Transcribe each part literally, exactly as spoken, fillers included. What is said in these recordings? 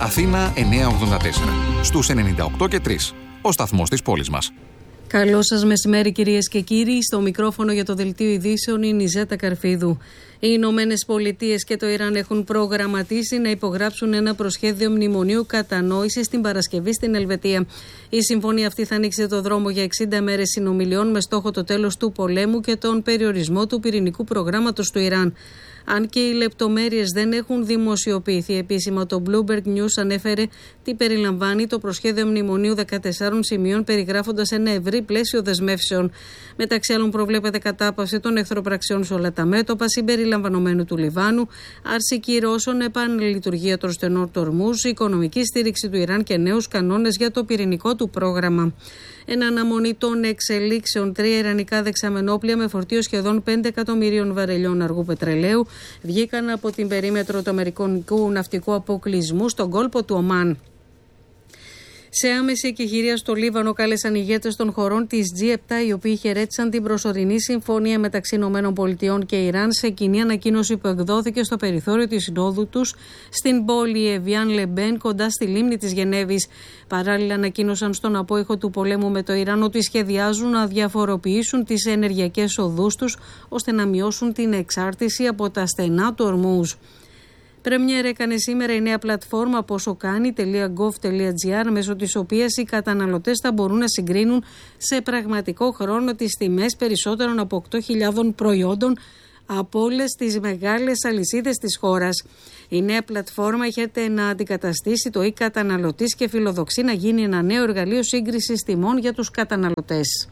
Αθήνα εννιακόσια ογδόντα τέσσερα. Στους ενενήντα οκτώ και τρία. Ο σταθμός της πόλης μας. Καλό σας μεσημέρι, κυρίες και κύριοι. Στο μικρόφωνο για το Δελτίο Ειδήσεων είναι η Ζέτα Καρφίδου. Οι Ηνωμένες Πολιτείες και το Ιράν έχουν προγραμματίσει να υπογράψουν ένα προσχέδιο μνημονίου κατανόησης την Παρασκευή στην Ελβετία. Η συμφωνία αυτή θα ανοίξει το δρόμο για εξήντα μέρες συνομιλιών με στόχο το τέλος του πολέμου και τον περιορισμό του πυρηνικού προγράμματος του Ιράν. Αν και οι λεπτομέρειες δεν έχουν δημοσιοποιηθεί επίσημα, το Bloomberg News ανέφερε τι περιλαμβάνει το προσχέδιο μνημονίου δεκατεσσάρων σημείων, περιγράφοντας ένα ευρύ πλαίσιο δεσμεύσεων. Μεταξύ άλλων, προβλέπεται κατάπαυση των εχθροπραξιών σε όλα τα μέτωπα, συμπεριλαμβανομένου του Λιβάνου, άρση κυρώσεων, επανλειτουργία των στενών του Ορμούζ, οικονομική στήριξη του Ιράν και νέους κανόνες για το πυρηνικό του πρόγραμμα. Εν αναμονή των εξελίξεων, τρία ιρανικά δεξαμενόπλια με φορτίο σχεδόν πέντε εκατομμυρίων βαρελιών αργού πετρελαίου βγήκαν από την περίμετρο του αμερικανικού ναυτικού αποκλεισμού στον κόλπο του Ομάν. Σε άμεση εκεχηρία στο Λίβανο κάλεσαν ηγέτες των χωρών της τζι επτά, οι οποίοι χαιρέτησαν την προσωρινή συμφωνία μεταξύ ΗΠΑ και Ιράν σε κοινή ανακοίνωση που εκδόθηκε στο περιθώριο της συνόδου τους στην πόλη Εβιάν Λεμπέν, κοντά στη λίμνη της Γενέβης. Παράλληλα, ανακοίνωσαν στον απόϊχο του πολέμου με το Ιράν ότι σχεδιάζουν να διαφοροποιήσουν τις ενεργειακές οδούς τους ώστε να μειώσουν την εξάρτηση από τα στενά του Ορμούζ. Πρεμιέρα έκανε σήμερα η νέα πλατφόρμα ποσοκάνη τελεία γκοβ τελεία τζι άρ, μέσω της οποίας οι καταναλωτές θα μπορούν να συγκρίνουν σε πραγματικό χρόνο τις τιμές περισσότερων από οκτώ χιλιάδες προϊόντων από όλες τις μεγάλες αλυσίδες της χώρας. Η νέα πλατφόρμα έχετε να αντικαταστήσει το e-καταναλωτής και φιλοδοξεί να γίνει ένα νέο εργαλείο σύγκρισης τιμών για τους καταναλωτές.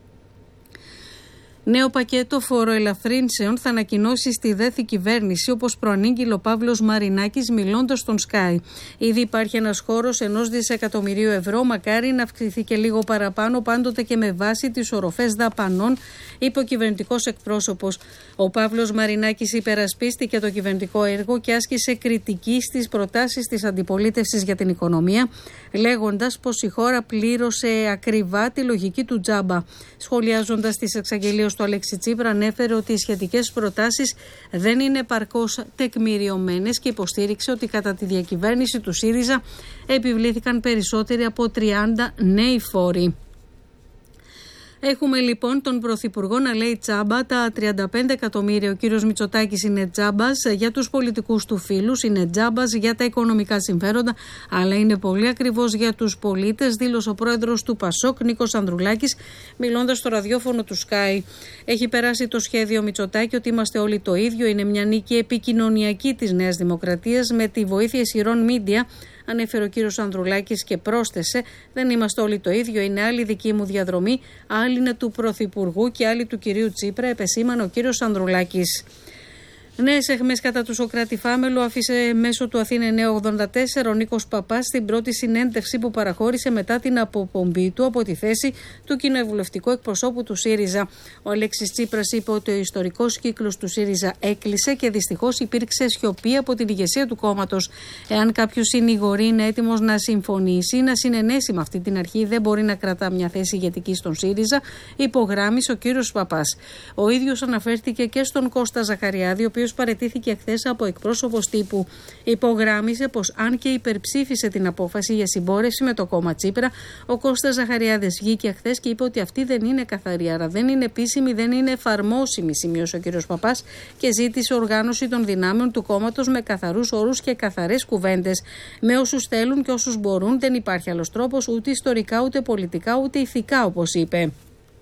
Νέο πακέτο φοροελαφρύνσεων θα ανακοινώσει στη ΔΕΘ κυβέρνηση, όπως προανήγγειλε ο Παύλος Μαρινάκης μιλώντας στον Sky. Ήδη υπάρχει ένας χώρος ενός δισεκατομμυρίου ευρώ, μακάρι να αυξηθεί και λίγο παραπάνω, πάντοτε και με βάση τις οροφές δαπανών, είπε ο κυβερνητικός εκπρόσωπος. Ο Παύλος Μαρινάκης υπερασπίστηκε το κυβερνητικό έργο και άσκησε κριτική στις προτάσεις της αντιπολίτευσης για την οικονομία, λέγοντας πως η χώρα πλήρωσε ακριβά τη λογική του τζάμπα. Σχολιάζοντας τις εξαγγελίες του Αλέξη Τσίπρα, ανέφερε ότι οι σχετικές προτάσεις δεν είναι επαρκώς τεκμηριωμένες και υποστήριξε ότι κατά τη διακυβέρνηση του ΣΥΡΙΖΑ επιβλήθηκαν περισσότεροι από τριάντα νέοι φόροι. Έχουμε λοιπόν τον Πρωθυπουργό να λέει τσάμπα τα τριάντα πέντε εκατομμύρια. Ο κύριος Μητσοτάκης είναι τσάμπας για τους πολιτικούς του φίλους, είναι τσάμπας για τα οικονομικά συμφέροντα, αλλά είναι πολύ ακριβώς για τους πολίτες, δήλωσε ο πρόεδρος του Πασόκ, Νίκος Ανδρουλάκης, μιλώντας στο ραδιόφωνο του Sky. Έχει περάσει το σχέδιο Μητσοτάκη ότι είμαστε όλοι το ίδιο. Είναι μια νίκη επικοινωνιακή της Νέας Δημοκρατίας με τη βοήθεια ισχυρών μίντια, ανέφερε ο κύριος Ανδρουλάκης και πρόσθεσε: δεν είμαστε όλοι το ίδιο, είναι άλλη δική μου διαδρομή, άλλη είναι του Πρωθυπουργού και άλλη του κυρίου Τσίπρα, επεσήμανε ο κύριος Ανδρουλάκης. Νέες αιχμές κατά του Σωκράτη Φάμελο άφησε μέσω του Αθήνα εννιακόσια ογδόντα τέσσερα ο Νίκος Παπάς στην πρώτη συνέντευξη που παραχώρησε μετά την αποπομπή του από τη θέση του κοινοβουλευτικού εκπροσώπου του ΣΥΡΙΖΑ. Ο Αλέξης Τσίπρας είπε ότι ο ιστορικός κύκλος του ΣΥΡΙΖΑ έκλεισε και δυστυχώς υπήρξε σιωπή από την ηγεσία του κόμματος. Εάν κάποιος συνηγορεί είναι έτοιμος να συμφωνήσει ή να συνενέσει με αυτή την αρχή, δεν μπορεί να κρατά μια θέση ηγετική στον ΣΥΡΙΖΑ, υπογράμμισε ο κύριος Παπάς. Ο ίδιος αναφέρθηκε και στον Κώστα Ζαχαριάδη, ο οποίος παραιτήθηκε χθες από εκπρόσωπος τύπου. Υπογράμμισε πως αν και υπερψήφισε την απόφαση για συμπόρευση με το κόμμα Τσίπρα, ο Κώστας Ζαχαριάδης βγήκε χθες και είπε ότι αυτή δεν είναι καθαρή, άρα δεν είναι επίσημη, δεν είναι εφαρμόσιμη, σημείωσε ο κ. Παπάς και ζήτησε οργάνωση των δυνάμεων του κόμματος με καθαρούς όρους και καθαρές κουβέντες. Με όσους θέλουν και όσους μπορούν, δεν υπάρχει άλλος τρόπος, ούτε ιστορικά, ούτε πολιτικά, ούτε ηθικά, όπως είπε.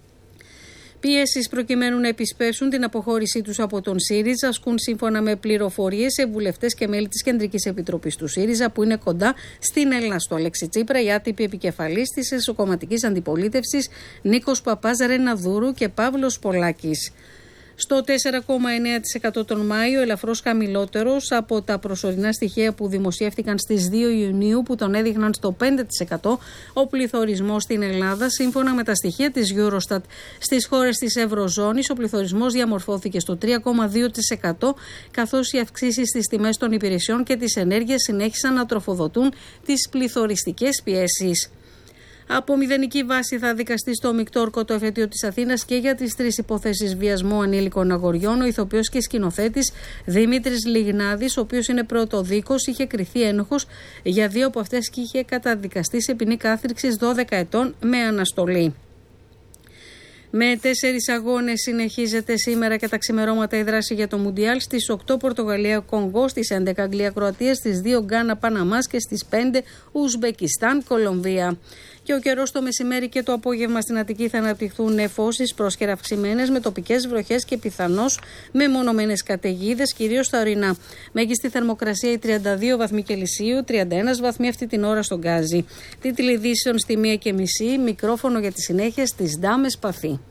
Πιέσεις προκειμένου να επισπεύσουν την αποχώρησή τους από τον ΣΥΡΙΖΑ ασκούν σύμφωνα με πληροφορίες σε βουλευτές και μέλη της Κεντρικής Επιτροπής του ΣΥΡΙΖΑ που είναι κοντά στην Έλληνα στο Αλέξη Τσίπρα, η άτυπη επικεφαλής της εσωκομματικής αντιπολίτευσης Νίκος Παπάς Ρεναδούρου και Παύλος Πολάκης. Στο τέσσερα κόμμα εννέα τοις εκατό τον Μάιο, ελαφρώς χαμηλότερος από τα προσωρινά στοιχεία που δημοσιεύτηκαν στις δύο Ιουνίου που τον έδειχναν στο πέντε τοις εκατό ο πληθωρισμός στην Ελλάδα, σύμφωνα με τα στοιχεία της Eurostat. Στις χώρες της Ευρωζώνης ο πληθωρισμός διαμορφώθηκε στο τρία κόμμα δύο τοις εκατό, καθώς οι αυξήσεις στις τιμές των υπηρεσιών και της ενέργειας συνέχισαν να τροφοδοτούν τις πληθωριστικές πιέσεις. Από μηδενική βάση θα δικαστεί στο μεικτό όρκο το εφετείο της Αθήνας και για τις τρεις υποθέσεις βιασμού ανήλικων αγοριών. Ο ηθοποιός και σκηνοθέτης Δημήτρης Λιγνάδης, ο οποίος είναι πρωτοδίκος, είχε κριθεί ένοχος για δύο από αυτές και είχε καταδικαστεί σε ποινή κάθριξης δώδεκα ετών με αναστολή. Με τέσσερις αγώνες συνεχίζεται σήμερα και τα ξημερώματα η δράση για το Μουντιάλ. Στις οκτώ Πορτογαλία-Κονγκό, στις έντεκα Αγγλία-Κροατία, στις δύο Γκάνα-Παναμάς και στις πέντε Ουσμπεκιστάν-Κολομβία. Και ο καιρός το μεσημέρι και το απόγευμα στην Αττική θα αναπτυχθούν νεφώσεις πρόσχερα αυξημένες με τοπικές βροχές και πιθανώς με μονομένες καταιγίδες, κυρίως στα ορεινά. Μέγιστη θερμοκρασία οι τριάντα δύο βαθμοί Κελσίου, τριάντα ένα βαθμοί αυτή την ώρα στον Γκάζι. Τίτλοι ειδήσεων στη μία και μισή, μικρόφωνο για τη συνέχεια στις Ντάμες Παθή.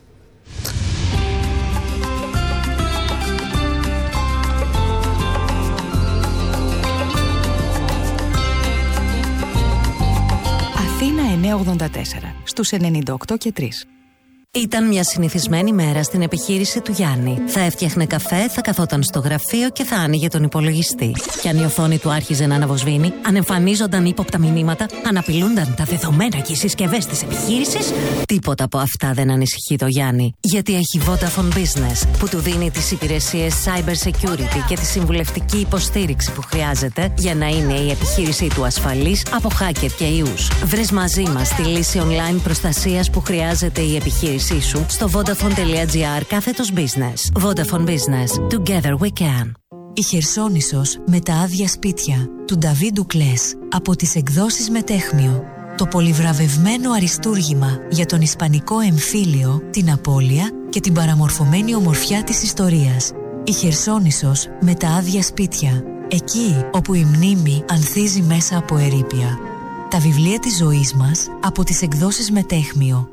Αθήνα εννιακόσια ογδόντα τέσσερα, στους ενενήντα οκτώ και τρία. Ήταν μια συνηθισμένη μέρα στην επιχείρηση του Γιάννη. Θα έφτιαχνε καφέ, θα καθόταν στο γραφείο και θα άνοιγε τον υπολογιστή. Κι αν η οθόνη του άρχιζε να αναβοσβήνει, αν εμφανίζονταν ύποπτα μηνύματα, αν απειλούνταν τα δεδομένα και οι συσκευές της επιχείρησης, τίποτα από αυτά δεν ανησυχεί το Γιάννη. Γιατί έχει Vodafone Business, που του δίνει τις υπηρεσίες cyber security και τη συμβουλευτική υποστήριξη που χρειάζεται για να είναι η επιχείρησή του ασφαλής από hacker και ιούς. Βρες μαζί μας τη λύση online προστασίας που χρειάζεται η επιχείρηση σου στο vodafone.gr κάθετος business. Vodafone Business. Together we can. Η Χερσόνησος με τα άδεια σπίτια του Νταβίντου Κλές από τις εκδόσεις Μετέχμιο. Το πολυβραβευμένο αριστούργημα για τον ισπανικό εμφύλιο, την απώλεια και την παραμορφωμένη ομορφιά της ιστορίας. Η Χερσόνησος με τα άδεια σπίτια. Εκεί όπου η μνήμη ανθίζει μέσα από ερείπια. Τα βιβλία της ζωής μας από τις εκδόσεις Μετέχμιο.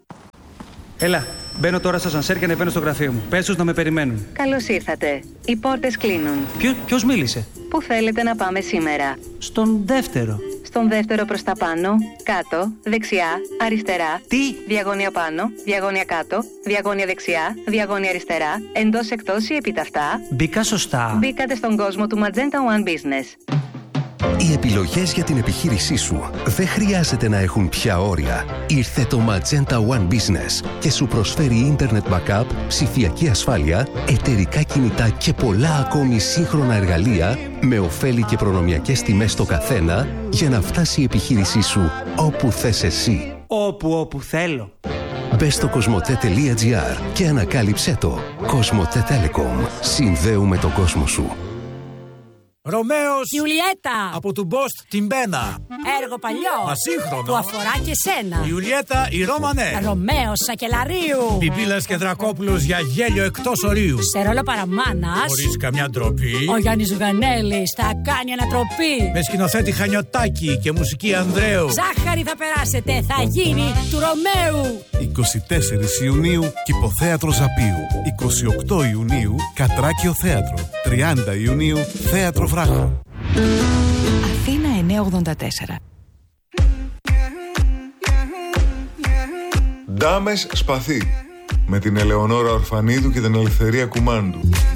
Έλα, μπαίνω τώρα στο σανσέρ και ανεβαίνω στο γραφείο μου. Πες τους να με περιμένουν. Καλώς ήρθατε. Οι πόρτες κλείνουν. Ποιο, ποιος μίλησε? Πού θέλετε να πάμε σήμερα? Στον δεύτερο. Στον δεύτερο προς τα πάνω, κάτω, δεξιά, αριστερά. Τι? Διαγώνια πάνω, διαγώνια κάτω, διαγώνια δεξιά, διαγώνια αριστερά, εντός εκτός ή επιταυτά. Μπήκα σωστά. Μπήκατε στον κόσμο του Magenta One Business. Οι επιλογές για την επιχείρησή σου δεν χρειάζεται να έχουν πια όρια. Ήρθε το Magenta One Business και σου προσφέρει Internet Backup, ψηφιακή ασφάλεια, εταιρικά κινητά και πολλά ακόμη σύγχρονα εργαλεία με ωφέλη και προνομιακές τιμές στο καθένα για να φτάσει η επιχείρησή σου όπου θες εσύ. Όπου όπου θέλω. Μπες στο κοσμοτέ.gr και ανακάλυψέ το. Κοσμοτέ Telecom. Συνδέουμε τον κόσμο σου. Ρωμαίος Ιουλιέτα από του Μπόστ την Μπένα. Έργο παλιό Ασύγχρονο που αφορά και σένα. Ιουλιέτα η Ρώμανε. Ρωμαίος Σακελαρίου. Πιπίλας και Δρακόπουλος για γέλιο εκτός ορίου. Σε ρόλο παραμάνας, χωρίς καμιά ντροπή, ο Γιάννης Ζουγανέλης θα κάνει ανατροπή. με σκηνοθέτη Χανιωτάκη και μουσική Ανδρέου. Ζάχαρη θα περάσετε, θα γίνει του Ρωμαίου. είκοσι τέσσερις Ιουνίου Κηποθέατρο Ζαπίου. είκοσι οκτώ Ιουνίου Κατράκιο Θέατρο. τριάντα Ιουνίου Θέατρο Βράχο. Αθήνα εννιακόσια ογδόντα τέσσερα. Ντάμες Σπαθί με την Ελεονόρα Ορφανίδου και την Ελευθερία Κουμάντου.